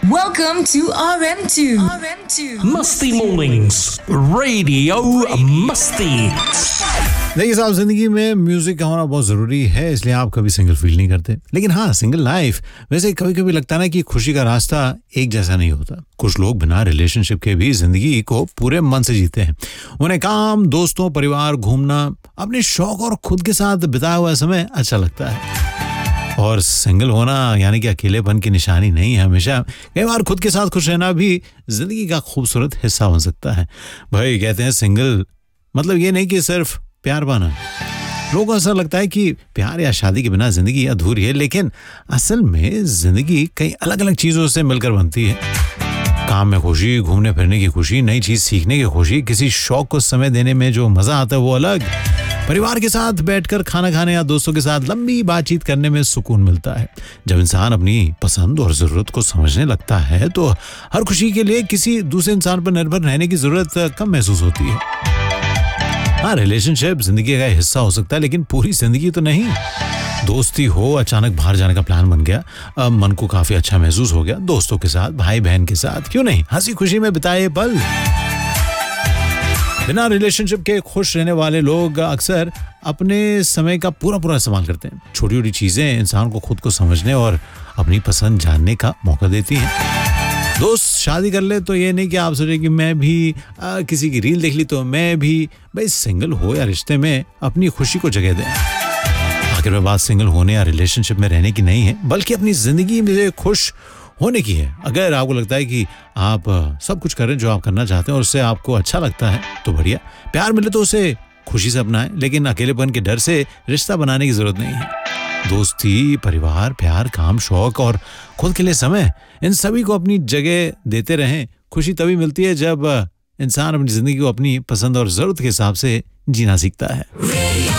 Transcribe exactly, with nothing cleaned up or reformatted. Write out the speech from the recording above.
Welcome to R M two. R M two. मस्ती mornings radio मस्ती। देखिए साहब, जिंदगी में म्यूजिक का होना बहुत जरूरी है, इसलिए आप कभी सिंगल फील नहीं करते। लेकिन हाँ, सिंगल लाइफ वैसे कभी कभी लगता है ना कि खुशी का रास्ता एक जैसा नहीं होता। कुछ लोग बिना रिलेशनशिप के भी जिंदगी को पूरे मन से जीते हैं। उन्हें काम, दोस्तों, परिवार, घूमना, अपने शौक और खुद के साथ बिताया हुआ समय अच्छा लगता है। और सिंगल होना यानी कि अकेलेपन की निशानी नहीं है। हमेशा कई बार खुद के साथ खुश रहना भी जिंदगी का खूबसूरत हिस्सा बन सकता है। भाई कहते हैं सिंगल मतलब ये नहीं कि सिर्फ प्यार पाना। लोगों को ऐसा लगता है कि प्यार या शादी के बिना जिंदगी अधूरी है, लेकिन असल में जिंदगी कई अलग अलग चीजों से मिलकर बनती है। काम में खुशी, घूमने फिरने की खुशी, नई चीज सीखने की खुशी, किसी शौक को समय देने में जो मजा आता है वो अलग, परिवार के साथ बैठकर खाना खाने या दोस्तों के साथ लंबी बातचीत करने में सुकून मिलता है। जब इंसान अपनी पसंद और जरूरत को समझने लगता है तो हर खुशी के लिए किसी दूसरे इंसान पर निर्भर रहने की जरूरत कम महसूस होती है। हाँ, रिलेशनशिप जिंदगी का हिस्सा हो सकता है, लेकिन पूरी जिंदगी तो नहीं। दोस्ती हो, अचानक बाहर जाने का प्लान बन गया, अब मन को काफी अच्छा महसूस हो गया, दोस्तों के साथ, भाई बहन के साथ, क्यों नहीं हंसी खुशी में बिताए पल। बिना रिलेशनशिप के खुश रहने वाले लोग अक्सर अपने समय का पूरा पूरा इस्तेमाल करते हैं। छोटी छोटी चीजें इंसान को खुद को समझने और अपनी पसंद जानने का मौका देती हैं। दोस्त शादी कर ले तो ये नहीं कि आप सोचे कि मैं भी आ, किसी की रील देख ली तो मैं भी। भाई सिंगल हो या रिश्ते में अपनी खुशी को जगह दें। आखिर में बात सिंगल होने या रिलेशनशिप में रहने की नहीं है, बल्कि अपनी जिंदगी में खुश होने की है। अगर आपको लगता है कि आप सब कुछ करें जो आप करना चाहते हैं और उससे आपको अच्छा लगता है तो बढ़िया। प्यार मिले तो उसे खुशी से अपनाएं, लेकिन अकेलेपन के डर से रिश्ता बनाने की जरूरत नहीं है। दोस्ती, परिवार, प्यार, काम, शौक और खुद के लिए समय, इन सभी को अपनी जगह देते रहें। खुशी तभी मिलती है जब इंसान अपनी जिंदगी को अपनी पसंद और जरूरत के हिसाब से जीना सीखता है।